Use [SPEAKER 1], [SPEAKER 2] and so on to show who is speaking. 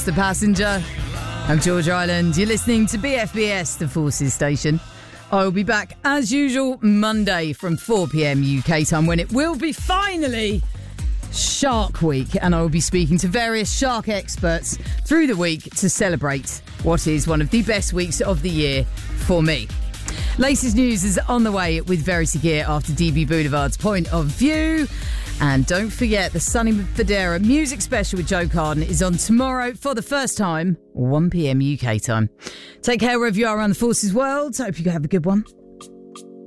[SPEAKER 1] the passenger. I'm George Island. You're listening to BFBS, the Forces station. I will be back as usual Monday from 4 p.m. UK time when it will be finally Shark Week, and I will be speaking to various shark experts through the week to celebrate what is one of the best weeks of the year for me. Latest news is on the way with Verity Gear after DB Boulevard's Point of View. And don't forget, the Sonny Fodera music special with Joe Carden is on tomorrow for the first time, 1 p.m. UK time. Take care wherever you are around the Forces world. Hope you have a good one.